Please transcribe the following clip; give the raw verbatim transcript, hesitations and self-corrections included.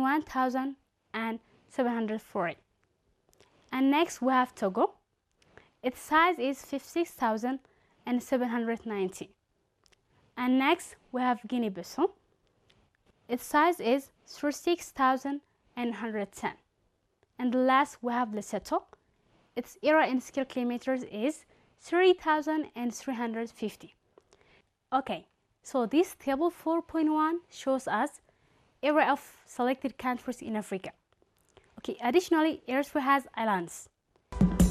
one thousand seven hundred forty. And next we have Togo. Its size is fifty-six thousand seven hundred ninety. And next we have Guinea-Bissau. Its size is thirty-six thousand one hundred ten. And last we have Lesotho. Its area in square kilometers is three thousand three hundred fifty. Okay, so this table four point one shows us area of selected countries in Africa. Okay, additionally, Eritrea has islands.